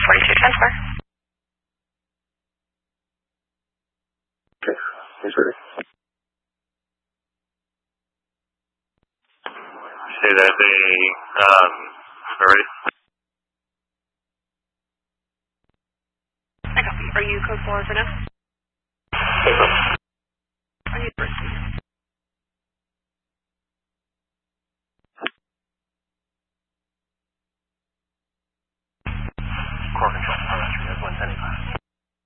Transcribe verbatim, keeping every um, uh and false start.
forty-two transfer. Okay, thanks, Rick. Say that they, um, are ready? I copy. Are you code four for now?